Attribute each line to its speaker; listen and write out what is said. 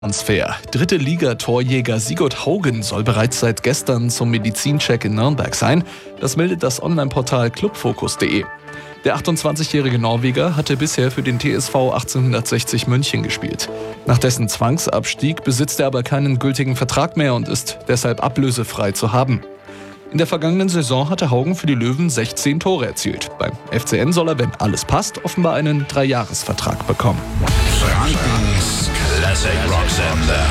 Speaker 1: Transfer. Dritte Liga-Torjäger Sigurd Haugen soll bereits seit gestern zum Medizincheck in Nürnberg sein. Das meldet das Online-Portal clubfocus.de. Der 28-jährige Norweger hatte bisher für den TSV 1860 München gespielt. Nach dessen Zwangsabstieg besitzt er aber keinen gültigen Vertrag mehr und ist deshalb ablösefrei zu haben. In der vergangenen Saison hatte Haugen für die Löwen 16 Tore erzielt. Beim FCN soll er, wenn alles passt, offenbar einen 3-Jahres-Vertrag bekommen.
Speaker 2: Frankens Classic Rock Sender.